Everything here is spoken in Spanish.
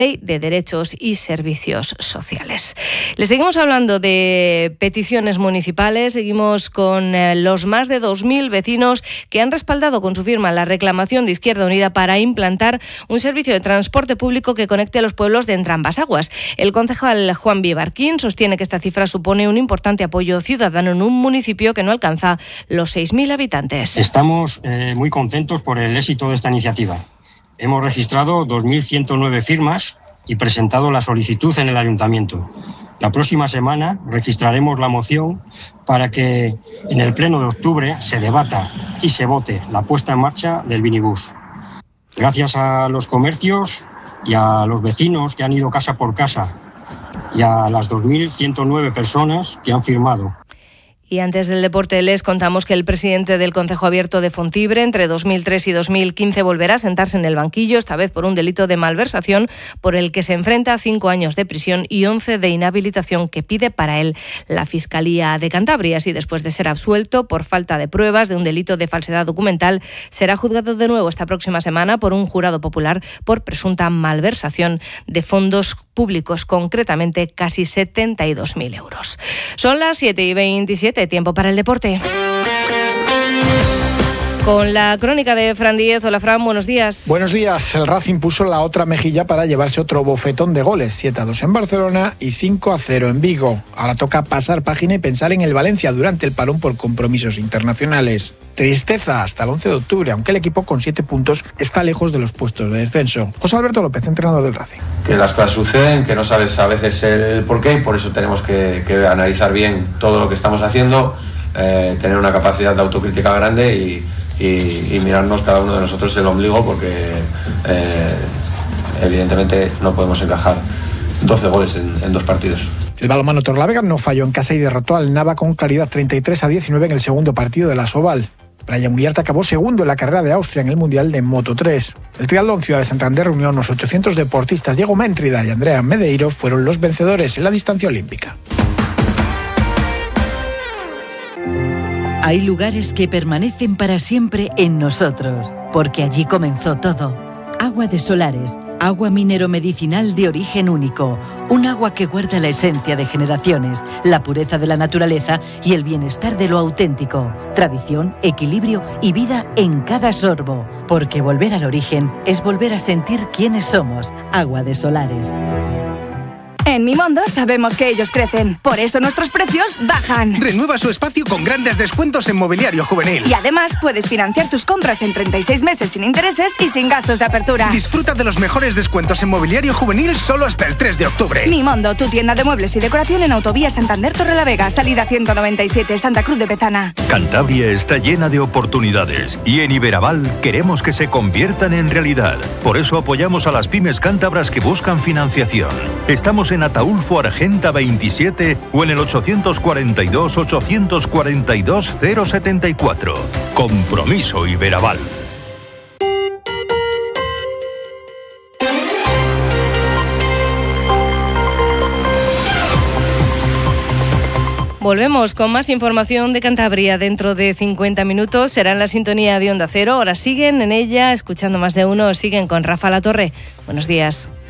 Ley de Derechos y Servicios Sociales. Le seguimos hablando de peticiones municipales, seguimos con los más de 2.000 vecinos que han respaldado con su firma la reclamación de Izquierda Unida para implantar un servicio de transporte público que conecte a los pueblos de entrambas aguas. El concejal Juan Vivarquín sostiene que esta cifra supone un importante apoyo ciudadano en un municipio que no alcanza los 6.000 habitantes. Estamos muy contentos por el éxito de esta iniciativa. Hemos registrado 2.109 firmas y presentado la solicitud en el ayuntamiento. La próxima semana registraremos la moción para que en el pleno de octubre se debata y se vote la puesta en marcha del minibús. Gracias a los comercios y a los vecinos que han ido casa por casa y a las 2.109 personas que han firmado. Y antes del deporte les contamos que el presidente del Concejo Abierto de Fontibre entre 2003 y 2015 volverá a sentarse en el banquillo, esta vez por un delito de malversación por el que se enfrenta a 5 años de prisión y 11 de inhabilitación que pide para él la Fiscalía de Cantabria. Así, después de ser absuelto por falta de pruebas de un delito de falsedad documental, será juzgado de nuevo esta próxima semana por un jurado popular por presunta malversación de fondos públicos, concretamente casi 72.000 euros. Son las 7:27, tiempo para el deporte. Con la crónica de Fran Díez. Hola, Fran, buenos días. Buenos días. El Racing puso la otra mejilla para llevarse otro bofetón de goles. 7-2 en Barcelona y 5-0 en Vigo. Ahora toca pasar página y pensar en el Valencia durante el parón por compromisos internacionales. Tristeza hasta el 11 de octubre, aunque el equipo con 7 puntos está lejos de los puestos de descenso. José Alberto López, entrenador del Racing. Que las cosas suceden, que no sabes a veces el porqué, y por eso tenemos que analizar bien todo lo que estamos haciendo, tener una capacidad de autocrítica grande y mirarnos cada uno de nosotros el ombligo, porque evidentemente no podemos encajar 12 goles en 2 partidos. El balonmano Torlavega no falló en casa y derrotó al Nava con claridad 33-19 en el segundo partido de la Soval. Brian Uriarte acabó segundo en la carrera de Austria en el Mundial de Moto3. El triatlón Ciudad de Santander reunió a unos 800 deportistas. Diego Méntrida y Andrea Medeiro fueron los vencedores en la distancia olímpica. Hay lugares que permanecen para siempre en nosotros, porque allí comenzó todo. Agua de Solares, agua minero-medicinal de origen único, un agua que guarda la esencia de generaciones, la pureza de la naturaleza y el bienestar de lo auténtico. Tradición, equilibrio y vida en cada sorbo, porque volver al origen es volver a sentir quiénes somos. Agua de Solares. En Mimondo sabemos que ellos crecen, por eso nuestros precios bajan. Renueva su espacio con grandes descuentos en mobiliario juvenil. Y además puedes financiar tus compras en 36 meses sin intereses y sin gastos de apertura. Disfruta de los mejores descuentos en mobiliario juvenil solo hasta el 3 de octubre. Mimondo, tu tienda de muebles y decoración en Autovía Santander Torrelavega, salida 197, Santa Cruz de Bezana. Cantabria está llena de oportunidades y en Iberaval queremos que se conviertan en realidad. Por eso apoyamos a las pymes cántabras que buscan financiación. Estamos en Ataulfo Argenta 27 o en el 842-842-074. Compromiso Iberaval. Volvemos con más información de Cantabria dentro de 50 minutos. Será en la sintonía de Onda Cero. Ahora siguen en ella, escuchando más de uno, siguen con Rafa Latorre. Buenos días.